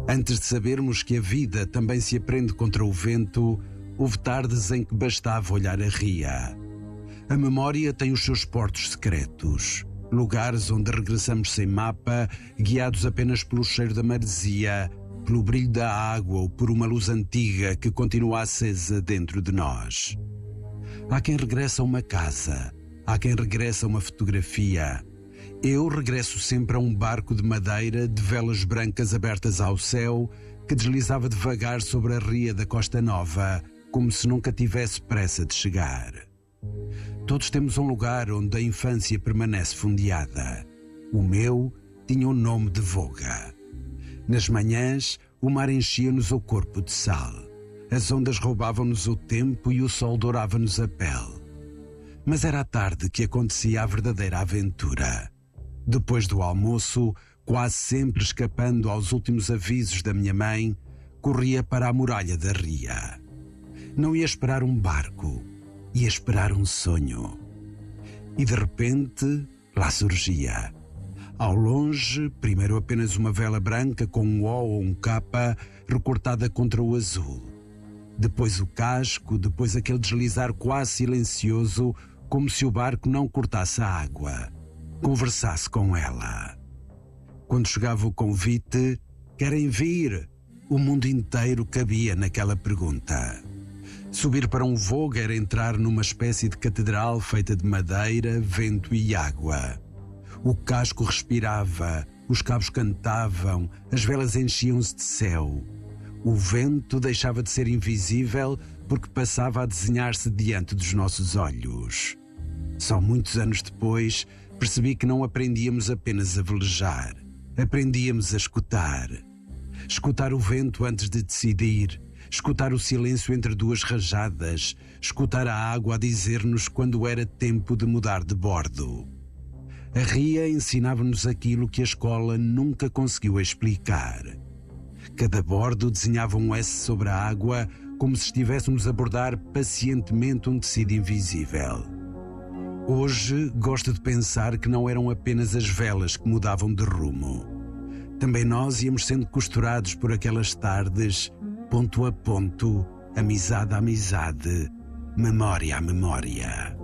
Antes de sabermos que a vida também se aprende contra o vento, houve tardes em que bastava olhar a ria. A memória tem os seus portos secretos, lugares onde regressamos sem mapa, guiados apenas pelo cheiro da maresia, pelo brilho da água ou por uma luz antiga que continua acesa dentro de nós. Há quem regressa a uma casa, há quem regressa a uma fotografia. Eu regresso sempre a um barco de madeira de velas brancas abertas ao céu que deslizava devagar sobre a ria da Costa Nova, como se nunca tivesse pressa de chegar. Todos temos um lugar onde a infância permanece fundeada. O meu tinha o nome de Voga. Nas manhãs, o mar enchia-nos o corpo de sal. As ondas roubavam-nos o tempo e o sol dourava-nos a pele. Mas era à tarde que acontecia a verdadeira aventura. Depois do almoço, quase sempre escapando aos últimos avisos da minha mãe, corria para a muralha da ria. Não ia esperar um barco, ia esperar um sonho. E de repente, lá surgia. Ao longe, primeiro apenas uma vela branca com um O ou um K recortada contra o azul. Depois o casco, depois aquele deslizar quase silencioso, como se o barco não cortasse a água, conversasse com ela. Quando chegava o convite, querem vir? O mundo inteiro cabia naquela pergunta. Subir para um Voga era entrar numa espécie de catedral feita de madeira, vento e água. O casco respirava, os cabos cantavam, as velas enchiam-se de céu. O vento deixava de ser invisível porque passava a desenhar-se diante dos nossos olhos. Só muitos anos depois percebi que não aprendíamos apenas a velejar, aprendíamos a escutar. Escutar o vento antes de decidir, escutar o silêncio entre duas rajadas, escutar a água a dizer-nos quando era tempo de mudar de bordo. A ria ensinava-nos aquilo que a escola nunca conseguiu explicar. Cada bordo desenhava um S sobre a água, como se estivéssemos a bordar pacientemente um tecido invisível. Hoje gosto de pensar que não eram apenas as velas que mudavam de rumo. Também nós íamos sendo costurados por aquelas tardes, ponto a ponto, amizade a amizade, memória a memória.